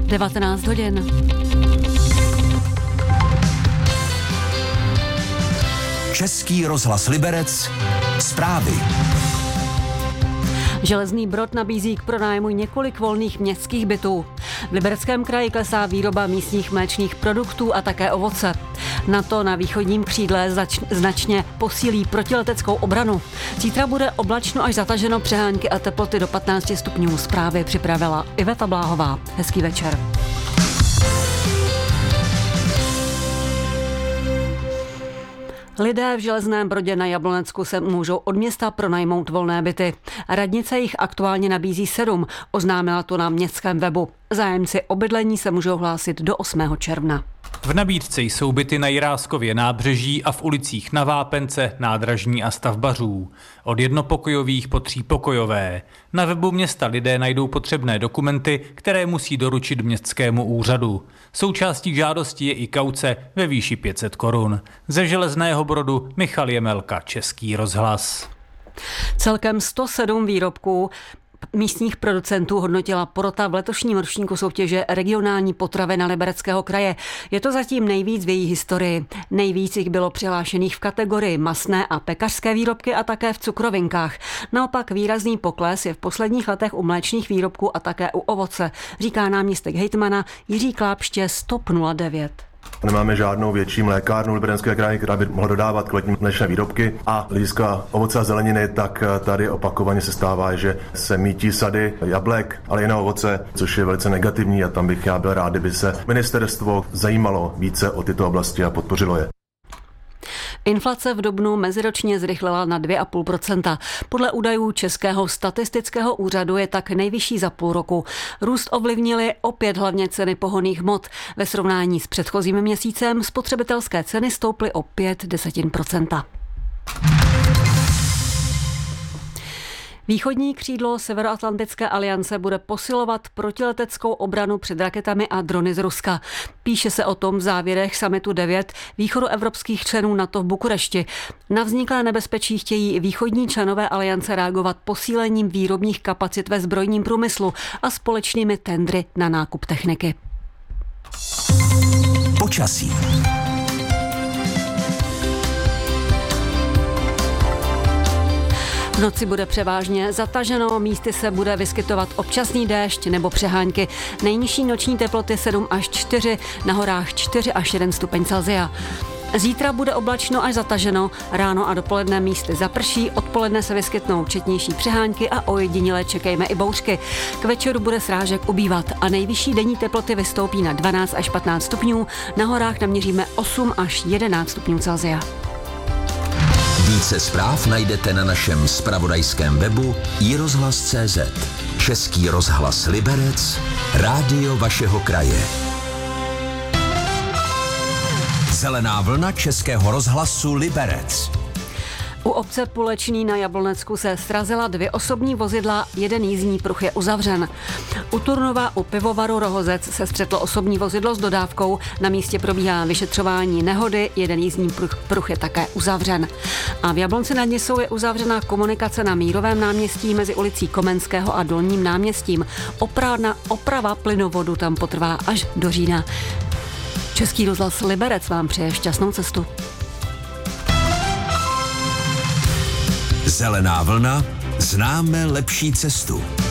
19 hodin. Český rozhlas Liberec. Zprávy. Železný Brod nabízí k pronájmu několik volných městských bytů. V Libereckém kraji klesá výroba místních mléčných produktů a také ovoce. NATO na východním křídle značně posílí protileteckou obranu. Zítra bude oblačno až zataženo, přehánky a teploty do 15 stupňů. Zprávy připravila Iveta Bláhová. Hezký večer. Lidé v Železném Brodě na Jablonecku se můžou od města pronajmout volné byty. Radnice jich aktuálně nabízí 7, oznámila to na městském webu. Zájemci o bydlení se můžou hlásit do 8. června. V nabídce jsou byty na Jiráskově nábřeží a v ulicích Na Vápence, Nádražní a Stavbařů. Od jednopokojových po třípokojové. Na webu města lidé najdou potřebné dokumenty, které musí doručit městskému úřadu. Součástí žádosti je i kauce ve výši 500 korun. Ze Železného Brodu Michal Jemelka, Český rozhlas. Celkem 107 výrobků místních producentů hodnotila porota v letošním ročníku soutěže Regionální potravina Libereckého kraje. Je to zatím nejvíc v její historii. Nejvíc jich bylo přihlášených v kategorii masné a pekařské výrobky a také v cukrovinkách. Naopak výrazný pokles je v posledních letech u mléčných výrobků a také u ovoce, říká náměstek hejtmana Jiří Klápště z TOP 09. Nemáme žádnou větší mlékárnu v Libereckém kraji, která by mohla dodávat kvalitní mléčné výrobky a hlediska ovoce a zeleniny, tak tady opakovaně se stává, že se mítí sady jablek, ale i na ovoce, což je velice negativní a tam bych já byl rád, kdyby se ministerstvo zajímalo více o tyto oblasti a podpořilo je. Inflace v dubnu meziročně zrychlila na 2,5%. Podle údajů Českého statistického úřadu je tak nejvyšší za půl roku. Růst ovlivnily opět hlavně ceny pohonných hmot. Ve srovnání s předchozím měsícem spotřebitelské ceny stouply o 0,5%. Východní křídlo Severoatlantické aliance bude posilovat protileteckou obranu před raketami a drony z Ruska. Píše se o tom v závěrech summitu 9 východoevropských členů NATO v Bukurešti. Na vzniklé nebezpečí chtějí východní členové aliance reagovat posílením výrobních kapacit ve zbrojním průmyslu a společnými tendry na nákup techniky. Počasí. V noci bude převážně zataženo, místy se bude vyskytovat občasný déšť nebo přehánky. Nejnižší noční teploty 7 až 4, na horách 4 až 1 stupeň Celsia. Zítra bude oblačno až zataženo, ráno a dopoledne místy zaprší, odpoledne se vyskytnou četnější přehánky a ojediněle čekejme i bouřky. K večeru bude srážek ubývat a nejvyšší denní teploty vystoupí na 12 až 15 stupňů, na horách naměříme 8 až 11 stupňů Celsia. Více zpráv najdete na našem zpravodajském webu iRozhlas.cz. Český rozhlas Liberec, rádio vašeho kraje. Zelená vlna Českého rozhlasu Liberec. U obce Pulečný na Jablonecku se srazila 2 osobní vozidla, jeden jízdní pruh je uzavřen. U Turnova u pivovaru Rohozec se střetlo osobní vozidlo s dodávkou, na místě probíhá vyšetřování nehody, jeden jízdní pruh je také uzavřen. A v Jablonci nad Nisou je uzavřena komunikace na Mírovém náměstí mezi ulicí Komenského a Dolním náměstím. Oprava plynovodu tam potrvá až do října. Český rozhlas Liberec vám přeje šťastnou cestu. Zelená vlna, známe lepší cestu.